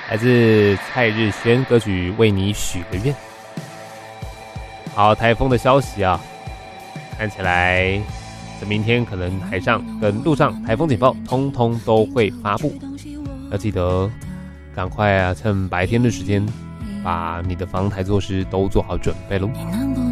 来自蔡日轩歌曲《为你许个愿》。好，台风的消息啊，看起来这明天可能海上跟陆上台风警报通通都会发布，要记得赶快啊，趁白天的时间把你的防台措施都做好准备咯。